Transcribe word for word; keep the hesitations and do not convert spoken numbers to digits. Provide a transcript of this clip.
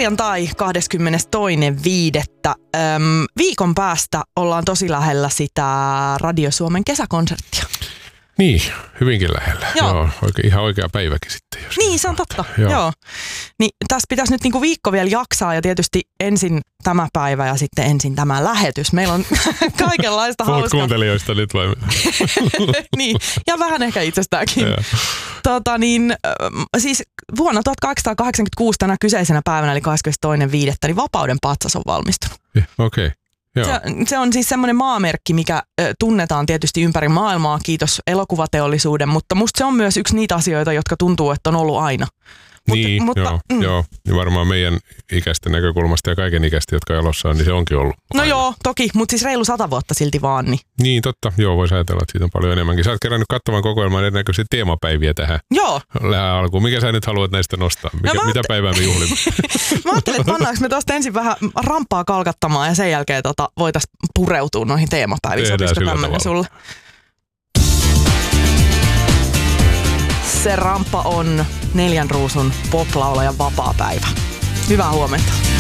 Perjantai kahdeskymmenestoinen viidettä Öm, viikon päästä ollaan tosi lähellä sitä Radio Suomen kesäkonserttia. Niin, hyvinkin lähellä. Joo. Joo, oikein, ihan oikea päiväkin sitten. Jos niin, se on totta. Joo. Joo. Niin, tässä pitäisi nyt niinku viikko vielä jaksaa ja tietysti ensin tämä päivä ja sitten ensin tämä lähetys. Meillä on kaikenlaista hauskaa. Puhut kuuntelijoista nyt vai? Niin, ja vähän ehkä itsestäänkin. Tota niin, siis vuonna tuhatkahdeksansataakahdeksankymmentäkuusi tänä kyseisenä päivänä, eli kahdeskymmenestoinen viidettä niin Vapauden patsas on valmistunut. Okei. Okay. Se, se on siis semmoinen maamerkki, mikä ö, tunnetaan tietysti ympäri maailmaa, kiitos elokuvateollisuuden, mutta musta se on myös yksi niitä asioita, jotka tuntuu, että on ollut aina. Mut, niin, mutta, joo, mm. joo. Ja varmaan meidän ikäisten näkökulmasta ja kaiken ikäistä, jotka elossa on, niin se onkin ollut No aina. joo, toki, mutta siis reilu sata vuotta silti vaan. Niin, niin totta. Joo, voisi ajatella, että siitä on paljon enemmänkin. Sä oot kerännyt katsomaan kokoelman erinäköisiä teemapäiviä tähän joo. lähän alkuun. Mikä sä nyt haluat näistä nostaa? Mikä, no, mitä mä... päivää me juhlimme? Mä ajattelin, että pannaanko me tuosta ensin vähän rampaa kalkattamaan ja sen jälkeen tota, voitaisiin pureutua noihin teemapäiviin. Tehdään sillä tämmönen tavalla. Sulle? Se ramppa on neljän ruusun poplaulajan vapaapäivä. Hyvää huomenta.